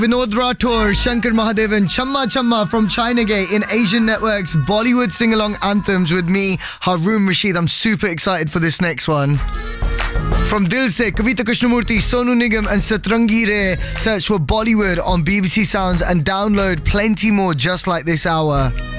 Vinod Rathore, Shankar Mahadevan, Chamma Chamma from China Gate in Asian Network's Bollywood sing-along anthems with me, Haroon Rashid. I'm super excited for this next one. From Dil Se, Kavita Krishnamurti, Sonu Nigam and Satrangi Re. Search for Bollywood on BBC Sounds and download plenty more just like this hour.